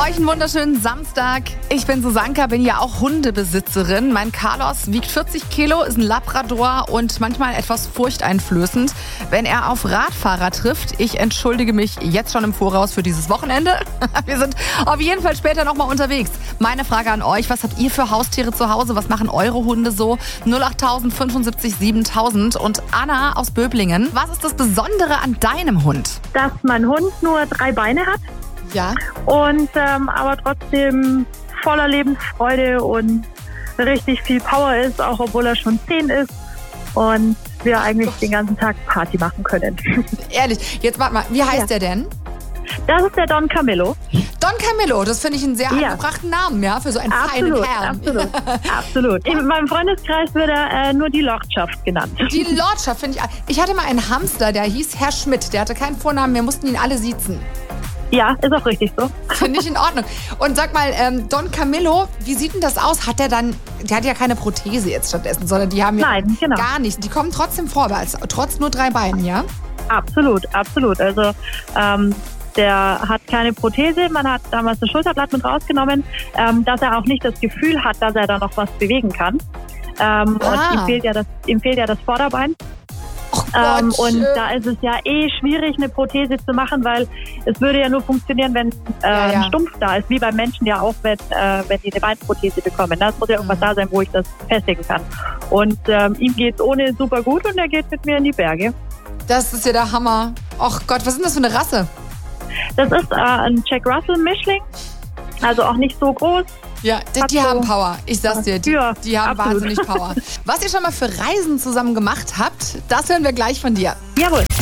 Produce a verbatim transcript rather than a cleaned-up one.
Euch einen wunderschönen Samstag. Ich bin Susanka, bin ja auch Hundebesitzerin. Mein Carlos wiegt vierzig Kilo, ist ein Labrador und manchmal etwas furchteinflößend, wenn er auf Radfahrer trifft. Ich entschuldige mich jetzt schon im Voraus für dieses Wochenende. Wir sind auf jeden Fall später nochmal unterwegs. Meine Frage an euch, was habt ihr für Haustiere zu Hause? Was machen eure Hunde so? null acht fünf sieben siebentausend. Und Anna aus Böblingen, was ist das Besondere an deinem Hund? Dass mein Hund nur drei Beine hat. Ja. Und ähm, aber trotzdem voller Lebensfreude und richtig viel Power ist, auch obwohl er schon zehn ist und wir eigentlich den ganzen Tag Party machen können. Ehrlich, jetzt warte mal, wie heißt Ja. der denn? Das ist der Don Camillo. Don Camillo, das finde ich einen sehr Ja. angebrachten Namen, ja, für so einen Absolut, feinen Herrn. absolut, absolut. In meinem Freundeskreis wird er äh, nur die Lordschaft genannt. Die Lordschaft finde ich. Ich hatte mal einen Hamster, der hieß Herr Schmidt. Der hatte keinen Vornamen, wir mussten ihn alle siezen. Ja, ist auch richtig so. Finde ich in Ordnung. Und sag mal, ähm, Don Camillo, wie sieht denn das aus? Hat der dann, der hat ja keine Prothese jetzt stattdessen, sondern die haben ja Nein, genau. gar nichts. Die kommen trotzdem vorwärts, trotz nur drei Beinen, ja? Absolut, absolut. Also ähm, der hat keine Prothese. Man hat damals das Schulterblatt mit rausgenommen, ähm, dass er auch nicht das Gefühl hat, dass er da noch was bewegen kann. Ähm, Ah. Und ihm fehlt ja das, ihm fehlt ja das Vorderbein. Oh Ähm, Gott, und äh, da ist es ja eh schwierig, eine Prothese zu machen, weil es würde ja nur funktionieren, wenn äh, Ja, ja. ein Stumpf da ist, wie beim Menschen ja auch, wenn, äh, wenn die eine Beinprothese bekommen. Das muss ja irgendwas Mhm. da sein, wo ich das festigen kann. Und ähm, ihm geht's ohne super gut und er geht mit mir in die Berge. das ist ja der Hammer. Och Gott, was ist denn das für eine Rasse? Das ist äh, ein Jack Russell Mischling, also auch nicht so groß. Ja, die, Hat die so- haben Power. Ich sag's dir, die, Ja, die haben absolut. wahnsinnig Power. Was ihr schon mal für Reisen zusammen gemacht habt, das hören wir gleich von dir. Jawohl.